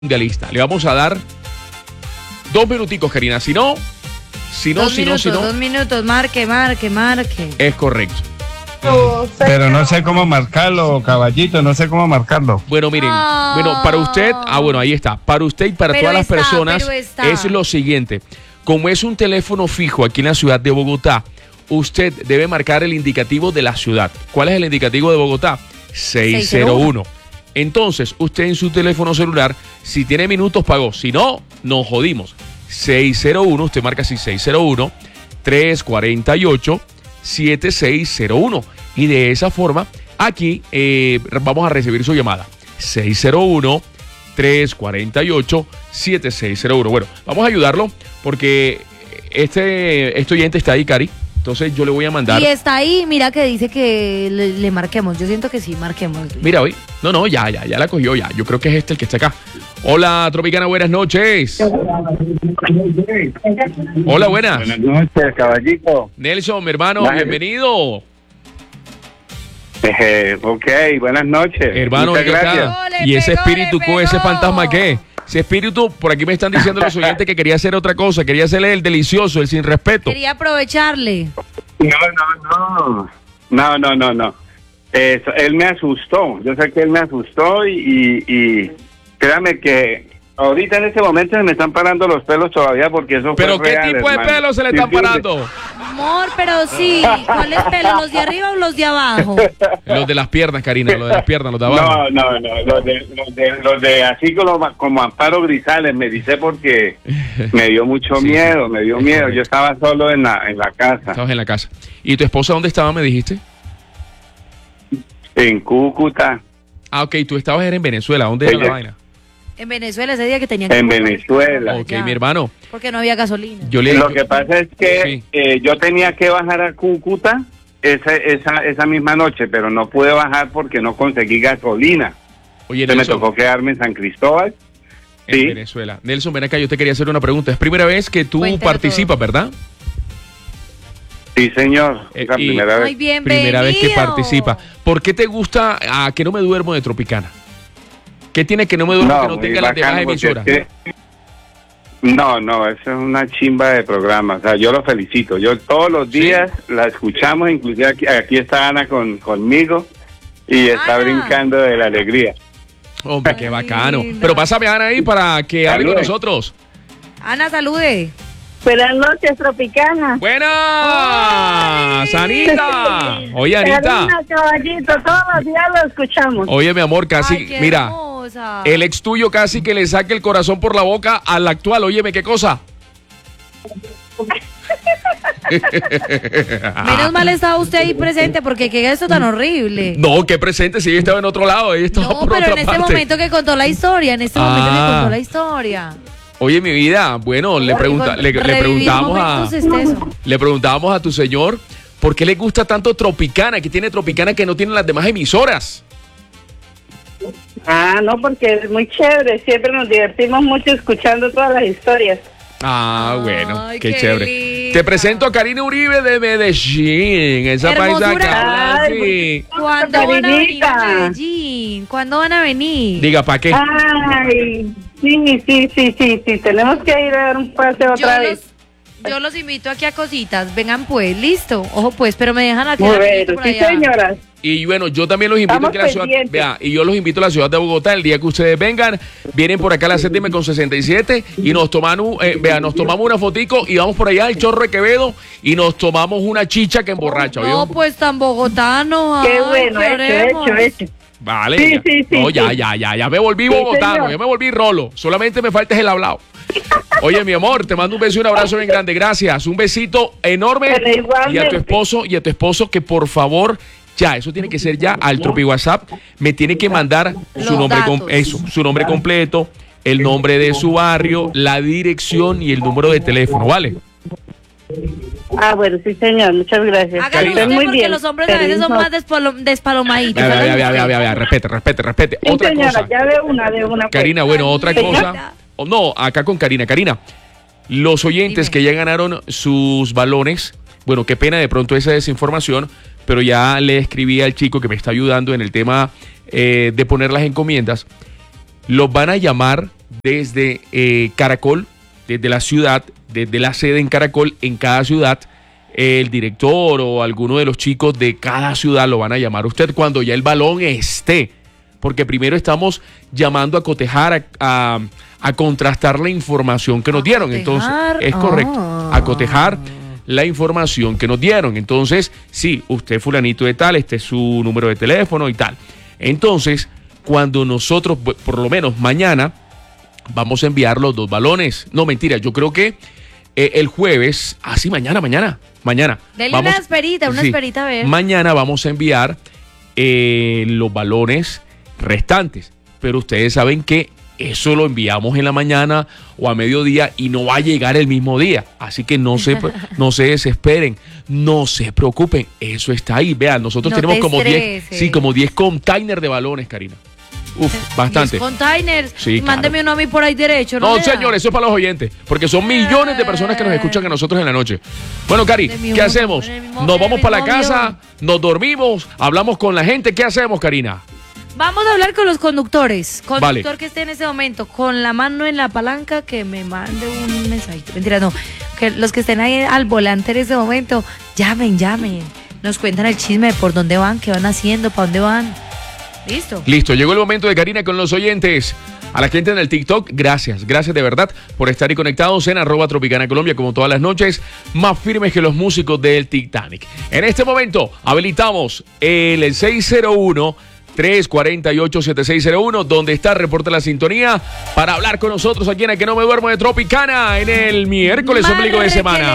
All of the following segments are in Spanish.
mundialista. Le vamos a dar 2 minuticos, Karina. Si no. 2 minutos, marque. Es correcto. Pero no sé cómo marcarlo, caballito, no sé cómo marcarlo. Bueno, miren, para usted, ahí está. Para usted y para todas las personas es lo siguiente. Como es un teléfono fijo aquí en la ciudad de Bogotá, usted debe marcar el indicativo de la ciudad. ¿Cuál es el indicativo de Bogotá? 601. Entonces, usted en su teléfono celular, si tiene minutos, pagó. Si no, nos jodimos. 601, usted marca así, 601-348-7601. Y de esa forma, aquí vamos a recibir su llamada. 601-348-7601. Bueno, vamos a ayudarlo porque este oyente está ahí, Cari. Entonces yo le voy a mandar. Y está ahí, mira que dice que le marquemos. Yo siento que sí, marquemos. Mira, hoy. No, ya la cogió ya. Yo creo que es el que está acá. Hola, Tropicana, buenas noches. Hola, buenas. Buenas noches, caballito. Nelson, mi hermano, bienvenido. Ok, buenas noches. Hermano, muchas gracias. ¿Y ese espíritu, ese fantasma qué? Ese espíritu, por aquí me están diciendo los oyentes que quería hacer otra cosa, quería hacerle el delicioso, el sin respeto. Quería aprovecharle. No. Él me asustó. Yo sé que él me asustó y créame que ahorita en este momento se me están parando los pelos todavía porque eso ¿Pero fue qué real, tipo hermano. de pelos se le están parando? Amor, pero sí. ¿Cuáles pelos? ¿Los de arriba o los de abajo? Los de las piernas, Karina, los de las piernas, los de abajo. No, los de así como Amparo Grisales me dice porque me dio mucho miedo, Yo estaba solo en la casa. Estabas en la casa. ¿Y tu esposa dónde estaba, me dijiste? En Cúcuta. Ah, ok, tú estabas en Venezuela, ¿dónde era la vaina? En Venezuela, ese día que tenía que... En Venezuela. Ok, mi hermano. Porque no había gasolina. Lo que pasa es que yo tenía que bajar a Cúcuta esa misma noche, pero no pude bajar porque no conseguí gasolina. Oye, me Nelson, tocó quedarme en San Cristóbal. en Venezuela. Nelson, ven acá, yo te quería hacer una pregunta. Es primera vez que tú participas, ¿verdad? Sí, señor. La primera vez. Ay, bienvenido. Primera vez que participa. ¿Por qué te gusta a que no me duermo de Tropicana? ¿Qué tiene que no me duermo que no tenga las demás emisoras? No, eso es una chimba de programa. O sea, yo lo felicito. Yo todos los días la escuchamos, inclusive aquí está Ana conmigo y está brincando de la alegría. Hombre, qué bacano. Pero pásame a Ana ahí para que hable con nosotros. Ana, salude. Buenas noches, Tropicana. ¡Buenas! ¡Anita! Oye, Anita. Karina, caballito, todos los días lo escuchamos. Oye, mi amor, casi, Ay, mira, hermosa. el ex tuyo casi que le saque el corazón por la boca al actual. Óyeme, ¿qué cosa? Menos mal estaba usted ahí presente porque qué es esto tan horrible. No, qué presente, si ella estaba en otro lado, ella estaba por pero otra en este parte. momento que contó la historia, Oye, mi vida, bueno, le preguntábamos a tu señor por qué le gusta tanto Tropicana, que tiene Tropicana que no tienen las demás emisoras. No, porque es muy chévere, siempre nos divertimos mucho escuchando todas las historias. Bueno, Ay, qué qué chévere. linda. Te presento a Karina Uribe de Medellín, esa paisa que habla así. ¿Cuándo van a venir a Karinita. Medellín? ¿Cuándo van a venir? Diga, ¿para qué? Ay, sí, tenemos que ir a dar un paseo otra vez. Yo los invito aquí a cositas. Vengan pues, listo. Ojo pues, pero me dejan aquí. Muy bueno, sí, señoras. Y bueno, yo también los invito aquí a la ciudad. Vea, y yo los invito a la ciudad de Bogotá el día que ustedes vengan. Vienen por acá a la 7:67 y nos tomamos una fotico y vamos por allá al Chorro de Quevedo y nos tomamos una chicha que emborracha. No, pues tan bogotano. Qué bueno, hecho. Vale. Sí, ya. sí, No, sí. ya me volví bogotano, señor. ya me volví rolo. Solamente me falta el hablado. Oye, mi amor, te mando un beso y un abrazo bien grande. Gracias. Un besito enorme. Pero igualmente. Y a tu esposo que por favor, ya, eso tiene que ser ya al Tropi WhatsApp. Me tiene que mandar su nombre completo, el nombre de su barrio, la dirección y el número de teléfono, ¿vale? Bueno, sí, señor, muchas gracias. Hágalo usted Muy porque bien. los hombres a veces son más despalomaditos. Vea, respete. Sí, Otra señora, cosa. ya de una. Pues. Karina, bueno, otra Señora. cosa. No, acá con Karina. Karina, los oyentes que ya ganaron sus balones, bueno, qué pena de pronto esa desinformación, pero ya le escribí al chico que me está ayudando en el tema de poner las encomiendas. los van a llamar desde Caracol, desde la ciudad, desde la sede en Caracol, en cada ciudad. El director o alguno de los chicos de cada ciudad lo van a llamar a usted cuando ya el balón esté. Porque primero estamos llamando a cotejar, a contrastar la información que nos dieron. Entonces, es correcto, a cotejar la información que nos dieron. Entonces, sí, usted fulanito de tal, este es su número de teléfono y tal. Entonces, cuando nosotros, por lo menos mañana, vamos a enviar los 2 balones. No, mentira, yo creo que el jueves, mañana. Dele una esperita a ver. Mañana vamos a enviar los balones restantes, pero ustedes saben que eso lo enviamos en la mañana o a mediodía y no va a llegar el mismo día, así que no se desesperen, no se preocupen, eso está ahí. Vean, nosotros tenemos como 10 containers de balones, Karina. Bastante. 10 containers. Sí, mándeme uno a mí por ahí derecho. No, señor, eso es para los oyentes, porque son millones de personas que nos escuchan a nosotros en la noche. Bueno, Cari, ¿qué hacemos? ¿Nos vamos para la casa? ¿Nos dormimos? ¿Hablamos con la gente? ¿Qué hacemos, Karina? Vamos a hablar con los conductores. Conductor vale. que esté en ese momento con la mano en la palanca, que me mande un mensajito. Mentira, no. Que los que estén ahí al volante en ese momento, llamen. Nos cuentan el chisme de por dónde van, qué van haciendo, para dónde van. Listo, llegó el momento de Karina con los oyentes. A la gente en el TikTok, gracias de verdad por estar ahí conectados en @Tropicana Colombia, como todas las noches, más firmes que los músicos del Titanic. En este momento habilitamos el 601-348-7601, donde está Reporte la Sintonía, para hablar con nosotros aquí en El Que No Me Duermo de Tropicana en el miércoles ombligo de semana.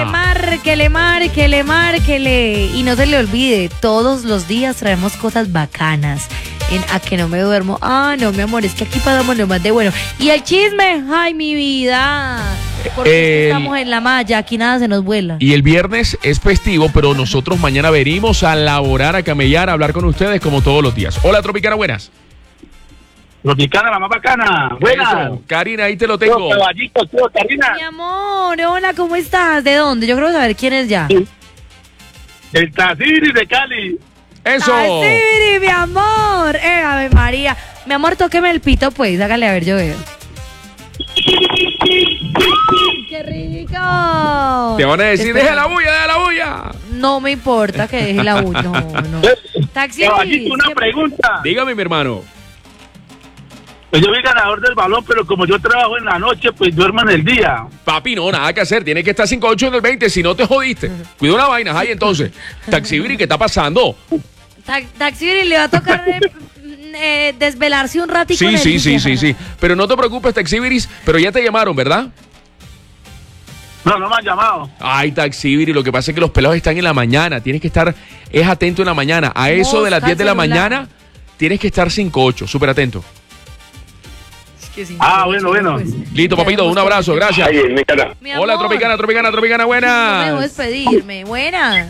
Márquele. Y no se le olvide, todos los días traemos cosas bacanas en A Que No Me Duermo. No, mi amor, es que aquí pasamos lo más de bueno. Y el chisme, ay, mi vida. Porque estamos en la malla, aquí nada se nos vuela. Y el viernes es festivo, pero nosotros mañana venimos a laborar, a camellar, a hablar con ustedes como todos los días. Hola, Tropicana, buenas. Tropicana, la más bacana. Buenas. Eso. Karina, ahí te lo tengo. Caballito, tío, Karina. Mi amor, hola, ¿cómo estás? ¿De dónde? Yo creo saber quién es ya. El Taciri de Cali. Eso. Taciri, mi amor. Ave María. Mi amor, tóqueme el pito, pues. Hágale a ver, yo veo. ¡Qué rico! Te van a decir, deja la bulla. No me importa que deje la bulla. No. Taxi. Caballito, una pregunta. Dígame, mi hermano. Pues yo soy ganador del balón, pero como yo trabajo en la noche, pues duermo en el día. Papi, no, nada que hacer. Tienes que estar 5-8 en el 20, si no te jodiste. Cuida una vaina, ahí entonces. Taxibiri, ¿qué está pasando? Taxibiri, le va a tocar desvelarse un ratito. Sí. Pero no te preocupes, Taxibiris, pero ya te llamaron, ¿verdad? No me han llamado. Ay, Taxibiri, lo que pasa es que los pelados están en la mañana. Tienes que estar, atento en la mañana. A eso de las 10 de la mañana, tienes que estar 5-8, súper atento. Bueno. Listo, papito, un abrazo, gracias. Ay, mi cara. Hola, Tropicana, buenas. No me debo despedirme, buenas.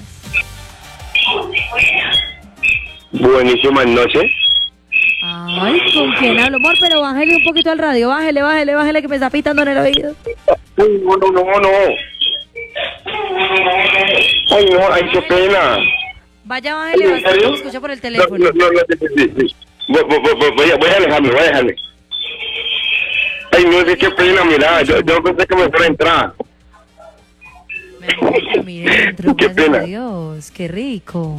Buenísimas noches. Ay, ¿con quién hablo, amor? Pero bájale un poquito al radio, bájale, que me está pitando en el oído. No. Ay, qué pena. Vaya, bájale, me escucha por el teléfono. Sí. Voy a alejarme. Ay, no sé qué pena, mira, yo pensé que me fuera a entrar. Mire, entró, qué pena. Dios, qué rico.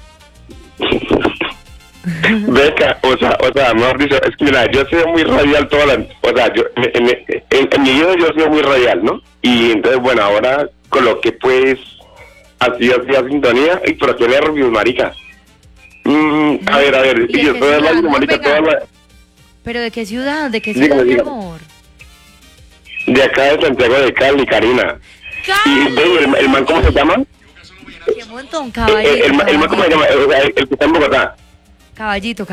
Beca, o sea, mejor dicho, es que mira, yo he sido muy radial yo en mi vida yo he sido muy radial, ¿no? Y entonces, bueno, ahora coloqué pues así a sintonía, y por aquí nervios, marica. A ver, y yo estoy hablando, marica, toda la... ¿Pero de qué ciudad? ¿De qué ciudad, mi amor? De acá de Santiago de Cali, Karina. ¡Cali! ¿Y el man cómo se llama? ¡Qué montón, caballito! El man cómo se llama, el que está en Bogotá. Caballito.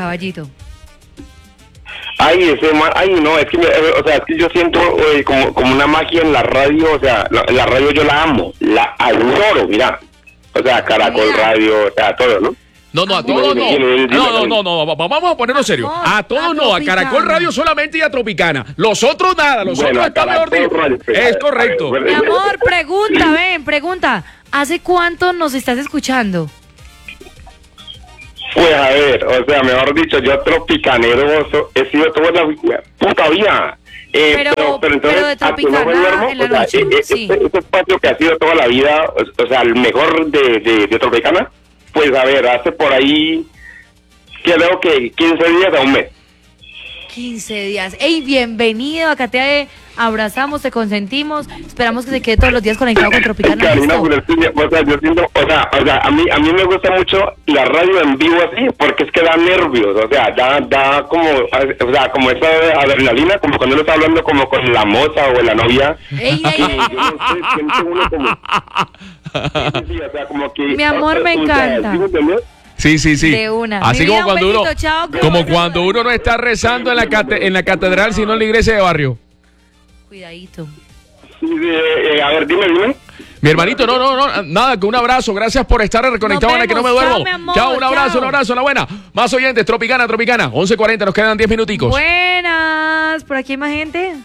Ay, ese man, no, es que, es que yo siento como una magia en la radio, o sea, la radio yo la amo, la adoro, mira. O sea, Caracol Radio, o sea, todo, ¿no? No, a todos no. Vamos a ponerlo serio. A todos no, a Caracol Radio solamente y a Tropicana. Los otros nada, los otros están mejor dicho. Es correcto. Mi amor, pregunta. ¿Hace cuánto nos estás escuchando? Pues a ver, o sea, mejor dicho, yo tropicanero he sido toda la puta vida. Pero entonces, de Tropicana en la noche, sí. Este espacio que ha sido toda la vida, o sea, el mejor de Tropicana, pues a ver, hace por ahí, creo que 15 días a un mes. 15 días. Ey, bienvenido, acá te abrazamos, te consentimos, esperamos que se quede todos los días conectado con Tropicana. Karina, o sea, yo siento, o sea, a mí me gusta mucho la radio en vivo así, porque es que da nervios, o sea, da como, o sea, como esa adrenalina, como cuando uno está hablando como con la moza o la novia. Ey, yo no sé, siente uno como, sí, o sea, como que, mi amor, me encanta. Sí. De una. Así como cuando besito, uno, chao, como cuando uno no está rezando en la catedral, sino en la iglesia de barrio. Cuidadito. A ver, dime. Mi hermanito, no, nada, que un abrazo. Gracias por estar reconectado en la que no me duermo. Chao, un abrazo, la buena. Más oyentes, Tropicana. 11:40, nos quedan 10 minuticos. Buenas, por aquí hay más gente.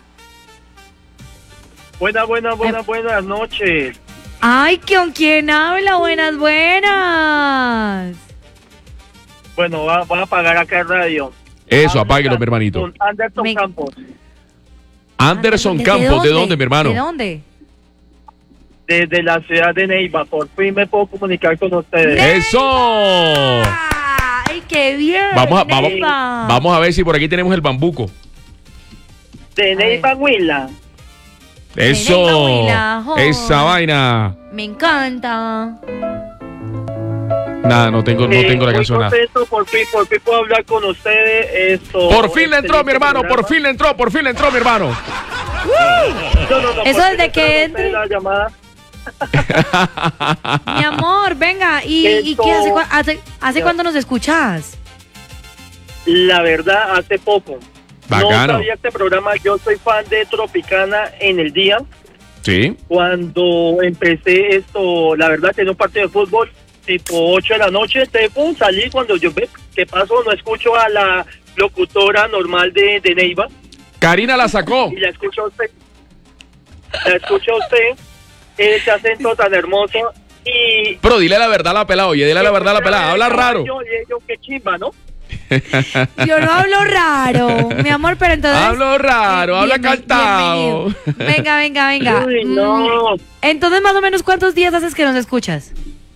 Buenas noches. Ay, ¿con quién habla? Buenas. Bueno, van a apagar acá el radio. Eso, apáguelo, mi hermanito. Con Anderson Campos. Anderson Campos, ¿de dónde, mi hermano? ¿De dónde? Desde la ciudad de Neiva. Por fin me puedo comunicar con ustedes. ¡Eso! ¡Ay, qué bien! Vamos a ver si por aquí tenemos el bambuco. De Neiva, Huila. Eso, Huila, esa vaina. Me encanta. Nada, no tengo la canción. Por fin puedo hablar con ustedes. Por fin le entró, mi hermano. Por fin le entró, mi hermano. No, eso desde que entre. La llamada. Mi amor, venga. ¿Y qué hace cuándo nos escuchas? La verdad, hace poco. Bacano. No sabía este programa. Yo soy fan de Tropicana en el día. Sí. Cuando empecé esto, la verdad, tenía un partido de fútbol tipo 8 de la noche, salí cuando yo ve qué pasó, no escucho a la locutora normal de Neiva. Karina la sacó. Y la escucho a usted, ese acento tan hermoso y... Pero dile la verdad a la pelada, oye, dile la verdad a la pelada, habla raro. Yo qué chimba, ¿no? Yo no hablo raro, mi amor, pero entonces... Hablo raro, habla cantado. Venga. Uy, no. Entonces, más o menos, ¿cuántos días haces que nos escuchas?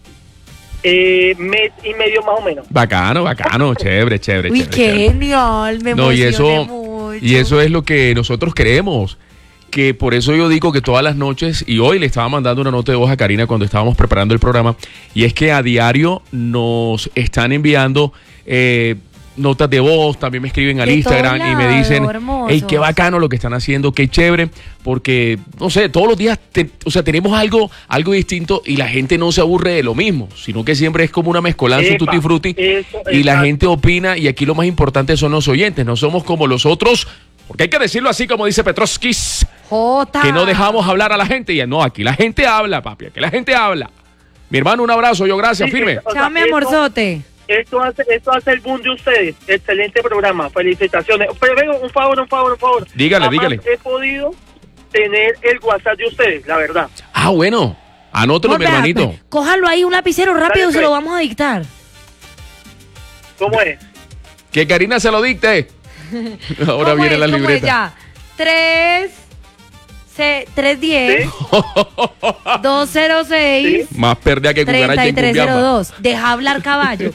Mes y medio más o menos. Bacano, chévere. Uy, qué genial, me emocioné mucho. Y eso es lo que nosotros queremos. Que por eso yo digo que todas las noches, y hoy le estaba mandando una nota de voz a Karina cuando estábamos preparando el programa, y es que a diario nos están enviando notas de voz, también me escriben al Instagram y me dicen, hey, qué bacano lo que están haciendo, qué chévere, porque, no sé, todos los días, tenemos algo distinto y la gente no se aburre de lo mismo, sino que siempre es como una mezcolanza, un tutti frutti, y la gente opina, y aquí lo más importante son los oyentes, no somos como los otros, porque hay que decirlo así como dice Petrovskis, que no dejamos hablar a la gente, y no, aquí la gente habla, papi, aquí la gente habla. Mi hermano, un abrazo, yo gracias, firme. Chao, mi amorzote. Esto hace el boom de ustedes. Excelente programa. Felicitaciones. Pero vengo, un favor. Dígale. He podido tener el WhatsApp de ustedes, la verdad. Ah, bueno. Anótelo, mi hermanito. Cójalo ahí, un lapicero rápido, Dale, se lo vamos a dictar. ¿Cómo es? Que Karina se lo dicte. Ahora viene la libreta. 310 206 más perdida que cucaracha en Cumbiamba. 3302. Deja hablar, caballo.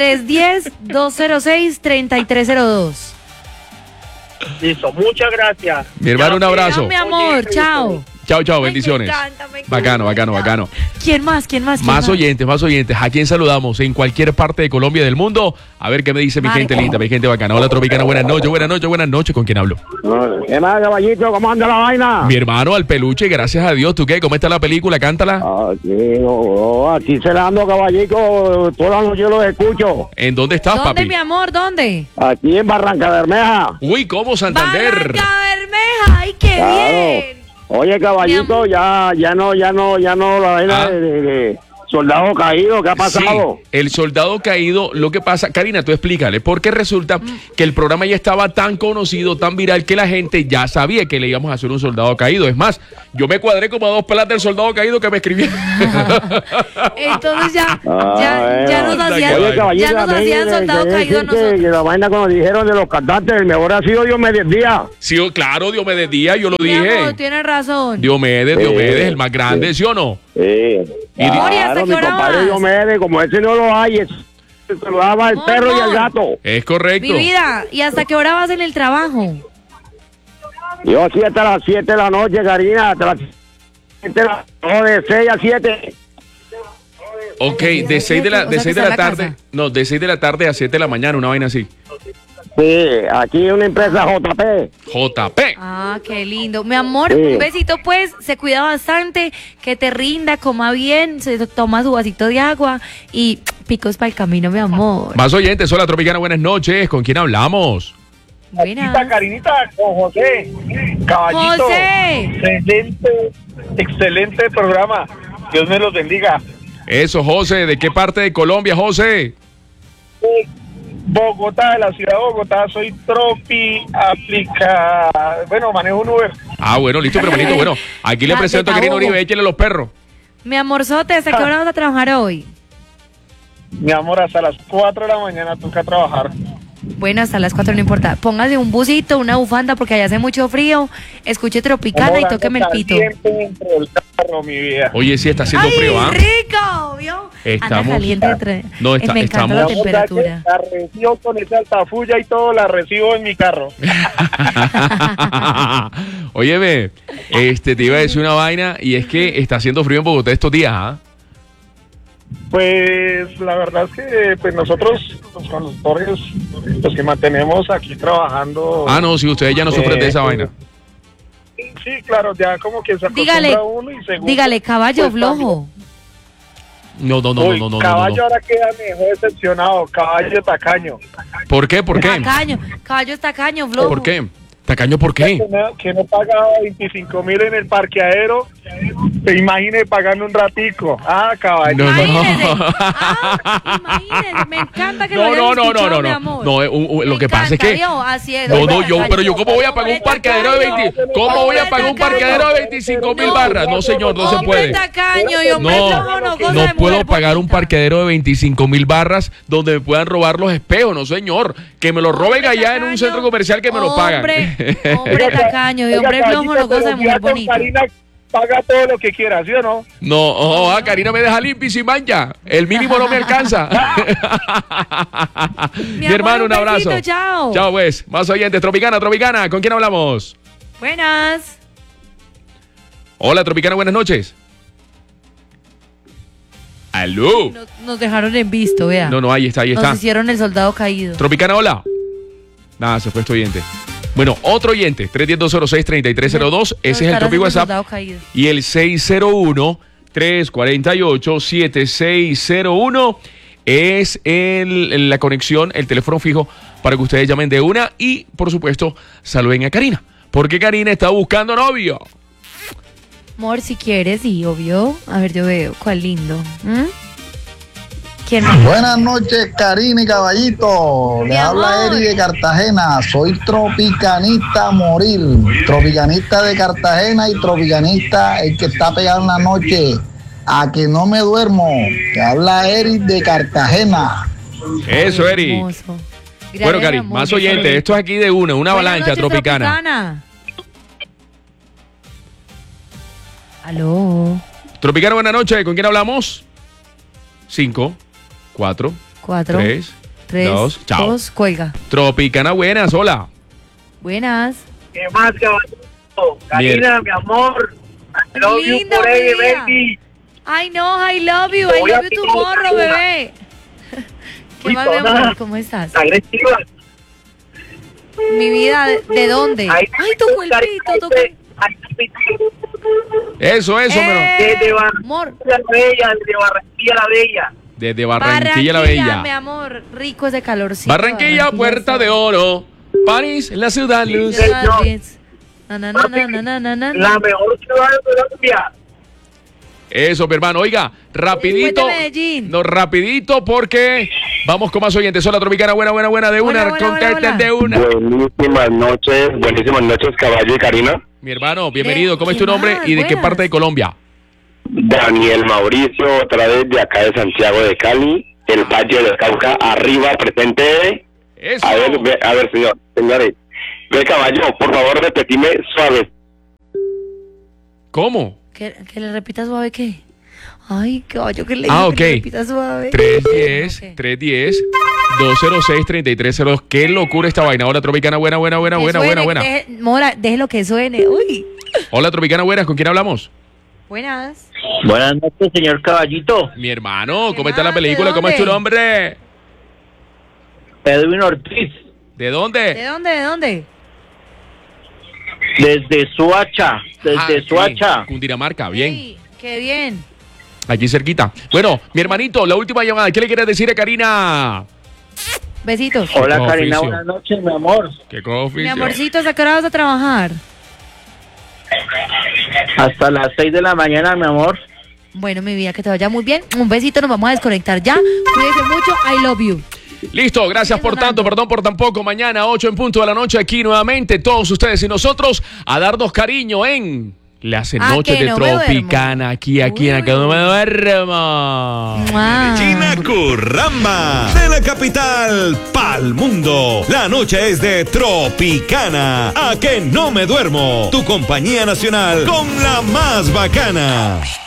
310-206-3302. Listo, muchas gracias. Mi hermano, un abrazo. Chao, mi amor, chao. Chao, bendiciones. Me encanta. Bacano. ¿Quién más? Más oyentes. ¿A quién saludamos? En cualquier parte de Colombia y del mundo. A ver qué me dice mi gente linda, mi gente bacana. Hola, Tropicana, buenas noches. ¿Con quién hablo? ¿Qué más, caballito? ¿Cómo anda la vaina? Mi hermano, al peluche, gracias a Dios. ¿Tú qué? ¿Cómo está la película? Cántala. Aquí celando, caballito. Toda la noche los escucho. ¿En dónde estás, papi? ¿Dónde, mi amor? ¿Dónde? Aquí en Barranca Bermeja. Uy, ¿cómo Santander? Barranca Bermeja. ¡Ay, qué bien! Oye, caballito, ya no la vaina soldado caído, ¿qué ha pasado? Sí, el soldado caído, lo que pasa, Karina, tú explícale, porque resulta que el programa ya estaba tan conocido, tan viral, que la gente ya sabía que le íbamos a hacer un soldado caído. Es más, yo me cuadré como a 2 pelas del soldado caído que me escribieron. Entonces ya nos hacían soldado caído a nosotros. Que la vaina cuando dijeron de los cantantes, el mejor ha sido Diomedes Díaz. Sí, claro, Diomedes Díaz, yo lo dije. Amor, tienes razón. Diomedes, el más grande, ¿sí o no? Claro, mi compadre Diomedes, como ese no lo hay, se lo daba el perro y el gato. Es correcto. Mi vida, ¿y hasta qué hora vas en el trabajo? Yo sí hasta las 7 de la noche, Karina, hasta las 7 de 6 a 7. Ok, de 6 de la tarde, no, de 6 de la tarde a 7 de la mañana, una vaina así. Sí, aquí una empresa JP. JP. Ah, qué lindo. Mi amor, Sí. un besito pues, se cuida bastante, que te rinda, coma bien, se toma su vasito de agua y picos para el camino, mi amor. Más oyentes, hola Tropicana, buenas noches, ¿con quién hablamos? Buenas. Karinita, con José. Caballito. José. Excelente programa. Dios me los bendiga. Eso, José, ¿de qué parte de Colombia, José? Bogotá, de la ciudad de Bogotá, soy manejo un Uber. Ah, bueno, listo, pero bonito, bueno, aquí le presento a Karina Uribe, échale los perros. Mi amorzote, ¿hasta qué hora vas a trabajar hoy? Mi amor, hasta las 4 de la mañana toca trabajar. Bueno, hasta las 4 no importa. Póngase un busito, una bufanda, porque allá hace mucho frío. Escuche Tropicana y tóqueme el pito. Dentro del carro, mi vida. Oye, sí, está haciendo frío, ¿ah? rico! ¿Vio? Estamos... Anda caliente. Me encanta la temperatura. La recibo con esa altafulla y todo, la recibo en mi carro. Óyeme, te iba a decir una vaina, y es que está haciendo frío en Bogotá estos días, ¿ah? Pues la verdad es que pues nosotros, los conductores, los que mantenemos aquí trabajando... Ah, no, si ustedes ya no sufren de esa vaina. Sí, claro, ya como que se acostumbra uno y segundo... Dígale, caballo pues, flojo. No. Caballo ahora queda mejor decepcionado, caballo tacaño. ¿Por qué? Caballo es tacaño, flojo. ¿Por qué? ¿Tacaño por qué? Que no pagaba 25,000 en el parqueadero, te imagine pagando un ratico. Ah, caballo. No. Imagínese, me encanta que lo hayas escuchado, mi amor. No, lo que pasa es que... pero yo ¿cómo voy a pagar un parqueadero de 25,000 barras? No, señor, no se puede. No puedo pagar un parqueadero de 25,000 barras donde me puedan robar los espejos, no, señor. Que me lo roben allá en un centro comercial que me lo pagan. Hombre tacaño y hombre flojo no goza de mujer bonita. Karina paga todo lo que quiera, ¿sí o no? No, Karina me deja limpio y sin mancha. El mínimo no me alcanza. Mi hermano, un abrazo. Besito, chao. Chao, pues. Más oyentes. Tropicana, ¿con quién hablamos? Buenas. Hola, Tropicana, buenas noches. ¿Aló? Nos dejaron en visto, vea. No, ahí está. Nos hicieron el soldado caído. Tropicana, hola. Nada, se fue este oyente. Bueno, otro oyente, 310-206-3302, ese es el Tropi WhatsApp. Y el 601-348-7601 es la conexión, el teléfono fijo para que ustedes llamen de una y, por supuesto, saluden a Karina. Porque Karina está buscando novio. Amor, si quieres, sí, obvio. A ver, yo veo, cuál lindo. ¿Quién? Buenas noches, Karina y Caballito. Le habla Eri de Cartagena. Soy tropicanista a morir. Tropicanista de Cartagena y tropicanista el que está pegado en la noche. A que no me duermo. Te habla Eri de Cartagena. Eso, Eri. Bueno, Cari, más oyentes. Esto es aquí de una avalancha tropicana. Aló. Tropicana, buenas noches. ¿Con quién hablamos? 5, 4, 3, 2, chao. Cuelga. Tropicana, buenas, hola. Buenas. ¿Qué más, caballito? Karina, mi amor. I love you forever, baby. I know, I love you. I love you tomorrow, bebé. ¿Qué más, mi amor? ¿Cómo estás? Agresiva. Mi vida, ¿de dónde? Ay, tu cuerpito, tu cuerpito. Eso, Desde Barranquilla la Bella. Desde Barranquilla la Bella. Mi amor, rico ese calorcito. Barranquilla, Puerta de Oro. París, la ciudad luz. La mejor ciudad de Colombia. Eso, mi hermano. Oiga, rapidito. No, rapidito porque vamos con más oyentes. Hola, Tropicana, buena, de una. Buena. De una. Buenísimas noches, Caballo y Karina. Mi hermano, bienvenido. ¿Cómo es tu nombre y de qué parte de Colombia? Daniel Mauricio, otra vez de acá de Santiago de Cali, el Valle del Cauca, arriba, presente. Eso. A ver, señores. Ve, Caballo, por favor, repetime suave. ¿Cómo? Que le repita suave, ¿qué? Ay, Caballo, que le ok. le repita suave. 310-206-3302. Qué locura esta vaina. Hola, Tropicana, buena. Mora, déjelo que suene. Uy. Hola, Tropicana, buenas. ¿Con quién hablamos? Buenas. Buenas noches, señor Caballito. Mi hermano, ¿cómo está la película? ¿Cómo es tu nombre? Edwin Ortiz. ¿De dónde? ¿De dónde? Desde Suacha. Suacha. Cundinamarca, bien. Sí, qué bien. Aquí cerquita. Bueno, mi hermanito, la última llamada. ¿Qué le quieres decir a Karina? Besitos. Hola, Qué Karina, oficio. buenas noches, mi amor. ¿Qué oficio? Mi amorcito, ¿hasta qué hora vas a trabajar? Hasta las 6 de la mañana, mi amor. Bueno, mi vida, que te vaya muy bien. Un besito, nos vamos a desconectar ya. Cuídese mucho, I love you. Listo, gracias por tanto, perdón por tan poco. Mañana 8 en punto de la noche aquí nuevamente todos ustedes y nosotros a darnos cariño en las noches de no Tropicana. Aquí en Acá No Me Duermo. China Curramba, de la capital pa'l mundo. La noche es de Tropicana. A que no me duermo. Tu compañía nacional con la más bacana.